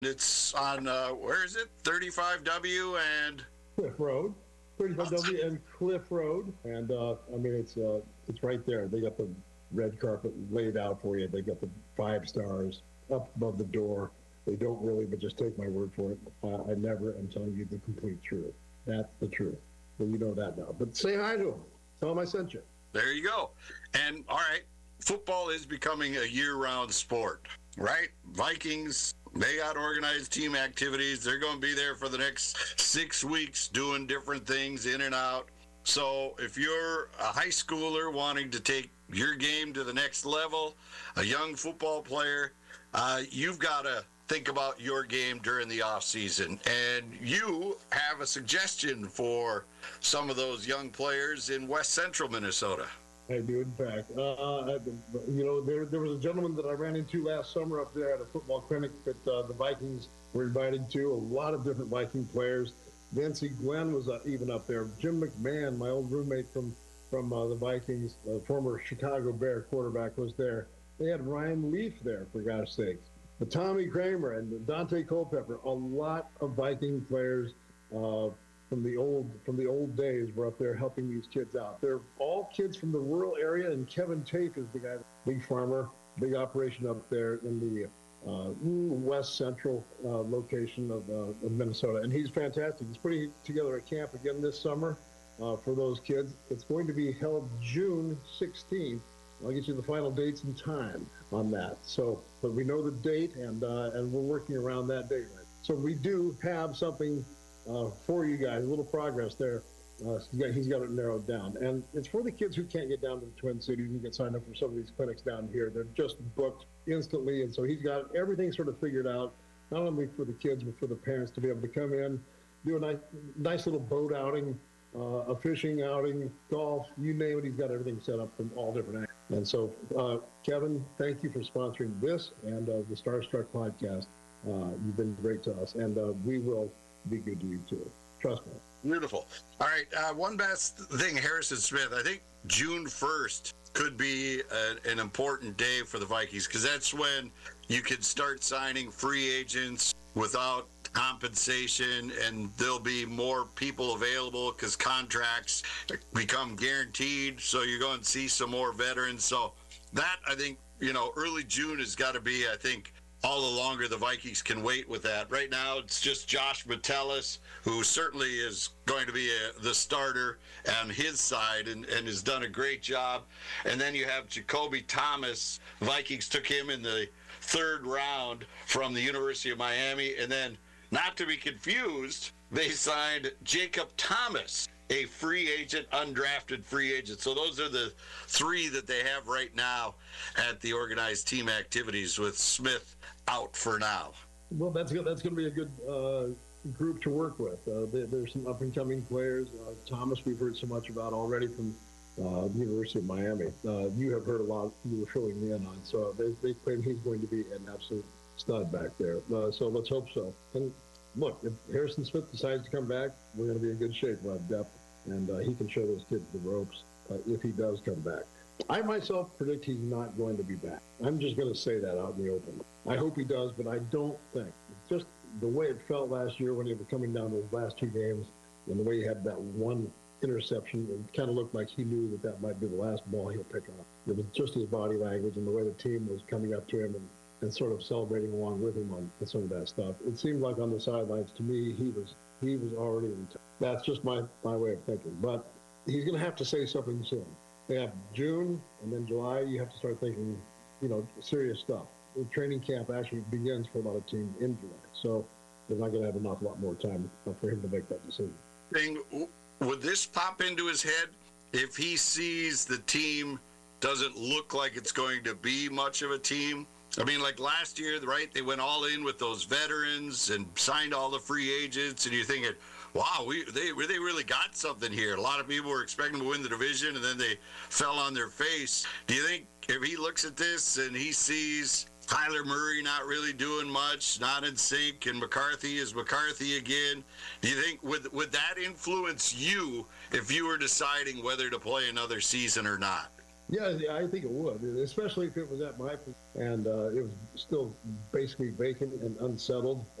It's on, where is it? 35W and Cliff Road, 35W and Cliff Road, and I mean it's right there. They got the red carpet laid out for you. They got the 5 stars up above the door. They don't really, but just take my word for it. I never am telling you the complete truth. That's the truth. So you know that now. But say hi to them. Tell them I sent you. there you go. And all right, football is becoming a year-round sport, right? Vikings, they got organized team activities. They're going to be there for the next 6 weeks doing different things in and out. So if you're a high schooler wanting to take your game to the next level, a young football player, you've got to think about your game during the off season. And you have a suggestion for some of those young players in West Central Minnesota. I do, in fact. There was a gentleman that I ran into last summer up there at a football clinic that the Vikings were invited to. A lot of different Viking players. Nancy Glenn was even up there. Jim McMahon, my old roommate from the Vikings, former Chicago Bear quarterback, was there. They had Ryan Leaf there, for gosh sakes. But Tommy Kramer and Dante Culpepper, a lot of Viking players from the old days were up there helping these kids out. They're all kids from the rural area, and Kevin Tape is the guy, big farmer, big operation up there in the west central location of Minnesota. And he's fantastic. He's putting together a camp again this summer for those kids. It's going to be held June 16th. I'll get you the final dates and time on that. So, but we know the date, and we're working around that date. So we do have something for you guys, a little progress there. He's got it narrowed down. And it's for the kids who can't get down to the Twin Cities and get signed up for some of these clinics down here. They're just booked instantly. And so he's got everything sort of figured out, not only for the kids, but for the parents to be able to come in, do a nice little boat outing, a fishing outing, golf, you name it. He's got everything set up from all different angles. And so, Kevin, thank you for sponsoring this and the Starstruck podcast. You've been great to us, and we will be good to you too. Trust me. Beautiful. All right. One last thing, Harrison Smith. I think June 1st could be an important day for the Vikings, because that's when you can start signing free agents without compensation, and there'll be more people available because contracts become guaranteed. So you're going to see some more veterans. So that, I think, early June has got to be, I think, all the longer the Vikings can wait with that. Right now, it's just Josh Metellus, who certainly is going to be the starter on his side and has done a great job. And then you have Jacoby Thomas. Vikings took him in the 3rd round from the University of Miami. And then, not to be confused, they signed Jacob Thomas, a free agent, undrafted free agent. So those are the 3 that they have right now at the organized team activities, with Smith out for now. Well, that's going to be a good group to work with. There's some up-and-coming players. Thomas, we've heard so much about already from the University of Miami. You have heard a lot. You were filling me in on. So they claim he's going to be an absolute stud back there. So let's hope so. And look, if Harrison Smith decides to come back, we're going to be in good shape. We'll have depth, and he can show those kids the ropes if he does come back. I myself predict he's not going to be back. I'm just going to say that out in the open. I hope he does, but I don't think. Just the way it felt last year when he was coming down those last 2 games, and the way he had that one interception, it kind of looked like he knew that might be the last ball he'll pick up. It was just his body language and the way the team was coming up to him and sort of celebrating along with him on some of that stuff. It seemed like on the sidelines, to me, he was already in touch. That's just my way of thinking. But he's going to have to say something soon. They have June, and then July, you have to start thinking, serious stuff. The training camp actually begins for a lot of teams in July. So they're not going to have an awful lot more time for him to make that decision. Would this pop into his head if he sees the team doesn't look like it's going to be much of a team? I mean, like last year, right, they went all in with those veterans and signed all the free agents, and you're thinking, wow, they really got something here. A lot of people were expecting to win the division, and then they fell on their face. Do you think if he looks at this and he sees Kyler Murray not really doing much, not in sync, and McCarthy is McCarthy again, do you think would that influence you if you were deciding whether to play another season or not? Yeah, I think it would, especially if it was at my and it was still basically vacant and unsettled.